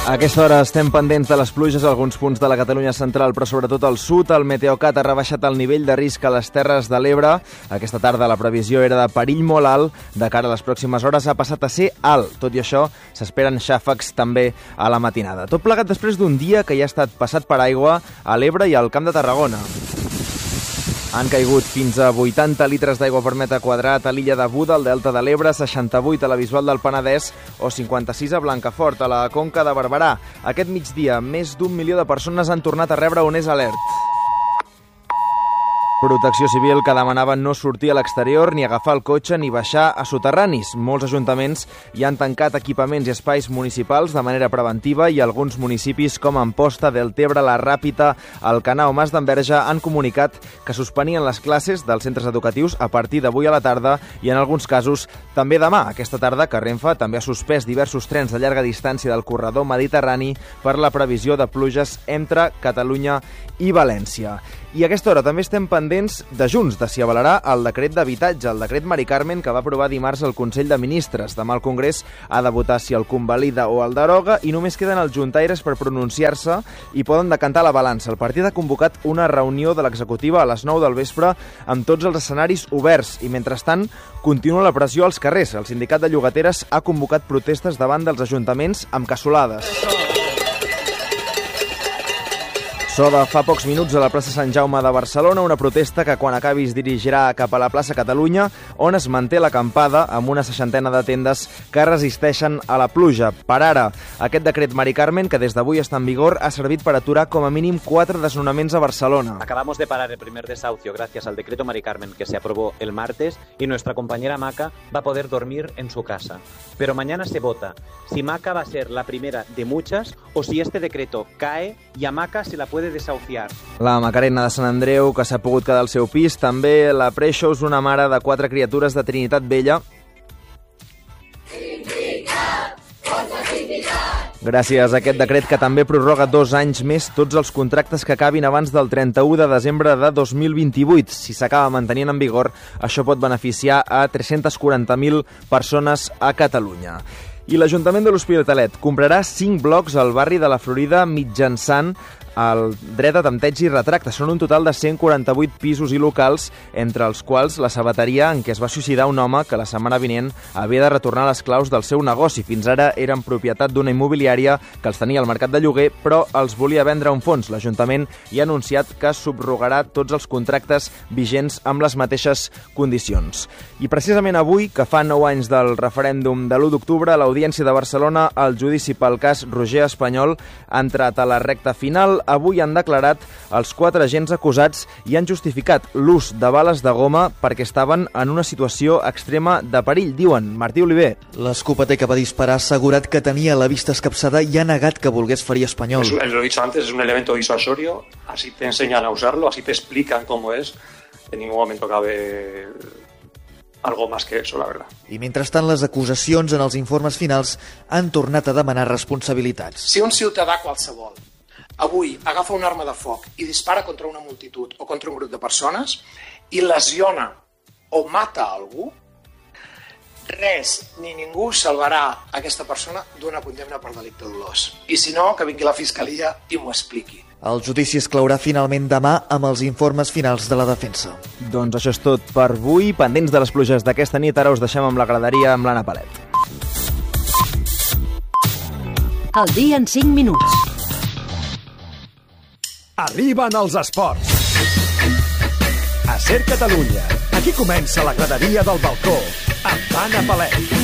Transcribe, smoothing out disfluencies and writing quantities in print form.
A aquesta hora estem pendents de les pluges a alguns punts de la Catalunya central, però sobretot al sud. El Meteocat ha rebaixat el nivell de risc a les Terres de l'Ebre. Aquesta tarda la previsió era de perill molt alt. De cara a les pròximes hores ha passat a ser alt. Tot i això, s'esperen xàfecs també a la matinada. Tot plegat després d'un dia que ja ha estat passat per aigua a l'Ebre i al Camp de Tarragona. Han caigut fins a 80 litres d'aigua per metre quadrat a l'illa de Buda, al Delta de l'Ebre, 68 a la Bisbal del Penedès o 56 a Blancafort, a la Conca de Barberà. Aquest migdia, més d'1 milió de persones han tornat a rebre un alert. Protecció Civil que demanava no sortir a l'exterior, ni agafar el cotxe, ni baixar a soterranis. Molts ajuntaments hi han tancat equipaments i espais municipals de manera preventiva i alguns municipis com Amposta, Deltebre, La Ràpita, Alcanar o Mas d'Enverge han comunicat que suspenien les classes dels centres educatius a partir d'avui a la tarda i en alguns casos també demà. Aquesta tarda que Renfe també ha suspès diversos trens de llarga distància del corredor mediterrani per la previsió de pluges entre Catalunya i València. I a aquesta hora també estem pendents de Junts, de si avalarà el decret d'habitatge, el decret Mari Carmen que va aprovar dimarts el Consell de Ministres. Demà el Congrés ha de votar si el convalida o el deroga i només queden els juntaires per pronunciar-se i poden decantar la balança. El partit ha convocat una reunió de l'executiva a les 9 del vespre amb tots els escenaris oberts i mentrestant continua la pressió als carrers. El sindicat de llogateres ha convocat protestes davant dels ajuntaments amb cassolades. So de fa pocs minuts a la plaça Sant Jaume de Barcelona, una protesta que quan acabi es dirigirà cap a la plaça Catalunya, on es manté l'acampada amb una 60 de tendes que resisteixen a la pluja. Per ara, aquest decret Mari Carmen, que des d'avui està en vigor, ha servit per aturar com a mínim 4 desnonaments a Barcelona. Acabamos de parar el primer desahucio gracias al decreto Mari Carmen que se aprobó el martes y nuestra compañera Maca va a poder dormir en su casa. Pero mañana se vota si Maca va a ser la primera de muchas o si este decreto cae y a Maca se la puede desahuciar. La Macarena de Sant Andreu, que s'ha pogut quedar al seu pis, també la Preixos, una mare de 4 criatures de Trinitat Vella. Gràcies a aquest decret que també prorroga 2 anys més tots els contractes que acabin abans del 31 de desembre de 2028. Si s'acaba mantenint en vigor, això pot beneficiar a 340.000 persones a Catalunya. I l'Ajuntament de l'Hospitalet comprarà 5 blocs al barri de la Florida mitjançant el dret a tempteig i retracte. Són un total de 148 pisos i locals, entre els quals la sabateria en què es va suïcidar un home que la setmana vinent havia de retornar les claus del seu negoci. Fins ara eren propietat d'una immobiliària que els tenia al mercat de lloguer, però els volia vendre a un fons. L'Ajuntament hi ha anunciat que subrogarà tots els contractes vigents amb les mateixes condicions. I precisament avui, que fa 9 anys del referèndum de l'1 d'octubre, a l'Audiència de Barcelona, el judici pel cas Roger Espanyol ha entrat a la recta final. Avui han declarat els 4 agents acusats i han justificat l'ús de bales de goma perquè estaven en una situació extrema de perill, diuen. Martí Oliver. L'escopeter que va disparar ha assegurat que tenia la vista escapçada i ha negat que volgués ferir Espanyol. Lo he dicho antes, es un elemento disuasorio, así te enseñan a usarlo, así te explican cómo es. En ningún momento cabe algo más que eso, la verdad. I mentrestant, les acusacions en els informes finals han tornat a demanar responsabilitats. Si un ciutadà qualsevol avui agafa una arma de foc i dispara contra una multitud o contra un grup de persones i lesiona o mata algú, res ni ningú salvarà aquesta persona d'una condemna per delicte dolós. I si no, que vingui la Fiscalia i m'ho expliqui. El judici es claurà finalment demà amb els informes finals de la defensa. Doncs això és tot per avui. Pendents de les pluges d'aquesta nit, ara us deixem amb la graderia amb l'Anna Palet. El dia en 5 minuts. Arriben els esports. A Ser Catalunya. Aquí comença la graderia del balcó amb Anna Palet.